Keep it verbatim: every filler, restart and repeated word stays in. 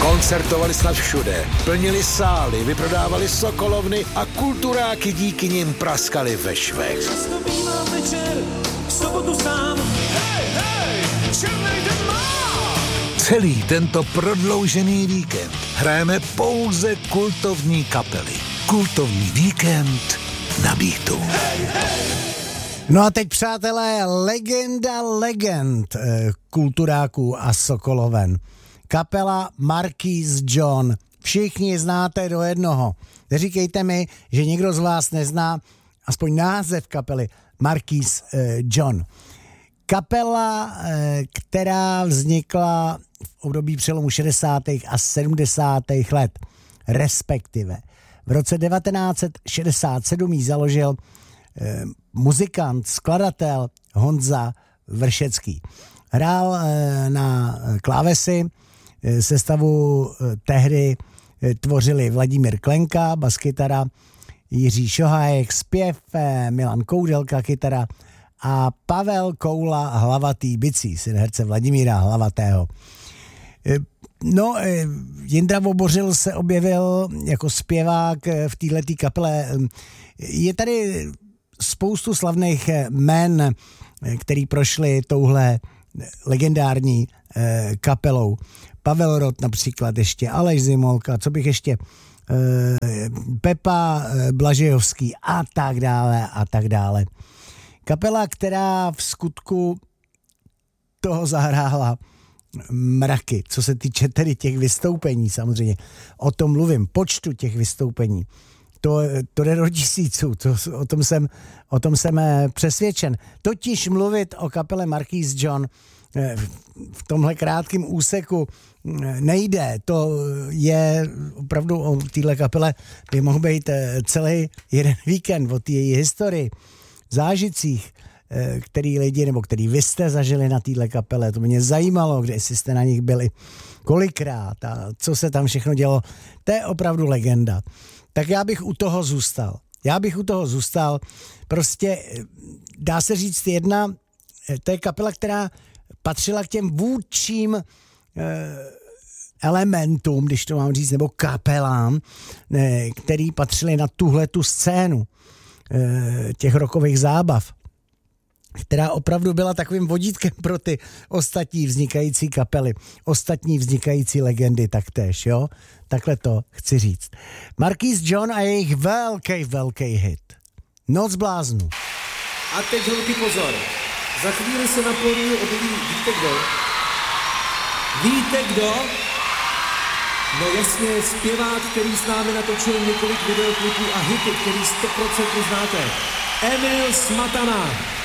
Koncertovali snad všude, plnili sály, vyprodávali sokolovny a kulturáky díky nim praskali ve švech. Často bývám večer, v sobotu sám, hej, hej, černej den má. Celý tento prodloužený víkend hrajeme pouze kultovní kapely. Kultovní víkend na Beatu. Hej, hej. No a teď, přátelé, legenda legend eh, kulturáků a sokoloven. Kapela Marquis John. Všichni znáte do jednoho. Neříkejte mi, že někdo z vás nezná aspoň název kapely Marquis eh, John. Kapela, eh, která vznikla v období přelomu šedesátých a sedmdesátých let, respektive. V roce devatenáct set šedesát sedm ji založil eh, muzikant, skladatel Honza Vršecký. Hrál eh, na klávesi, eh, sestavu eh, tehdy eh, tvořili Vladimír Klenka, baskytara, Jiří Šohájek, zpěv, eh, Milan Koudelka, kytara a Pavel Koula, hlavatý bicí, syn herce Vladimíra Hlavatého. Eh, No, eh, Jindra Vobořil se objevil jako zpěvák eh, v této kapele. Je tady spoustu slavných jmen, který prošli touhle legendární eh, kapelou. Pavel Rot například ještě, Aleš Zimolka, co bych ještě, eh, Pepa eh, Blažejovský a tak dále a tak dále. Kapela, která v skutku toho zahrála mraky, co se týče tedy těch vystoupení, samozřejmě. O tom mluvím, počtu těch vystoupení. To, to jde do tisíců, to, o, tom jsem, o tom jsem přesvědčen. Totiž mluvit o kapele Marquis John v tomhle krátkém úseku nejde. To je opravdu o téhle kapele by mohl být celý jeden víkend, o té její historii, zážitcích, který lidi, nebo který vy jste zažili na téhle kapele. To mě zajímalo, kde jste na nich byli, kolikrát a co se tam všechno dělo. To je opravdu legenda. Tak já bych u toho zůstal. Já bych u toho zůstal. Prostě dá se říct jedna, to je kapela, která patřila k těm vůdčím eh, elementům, když to mám říct, nebo kapelám, eh, který patřili na tuhletu scénu eh, těch rockových zábav, která opravdu byla takovým vodítkem pro ty ostatní vznikající kapely, ostatní vznikající legendy taktéž, jo? Takhle to chci říct. Marquis John a jejich velký, velký hit. Noc bláznů. A teď holky pozor. Za chvíli se na pódiu objeví, víte kdo? Víte kdo? No jasně, zpěvák, který s námi natočil několik videoklipů a hity, který sto procent znáte. Emil Smatana.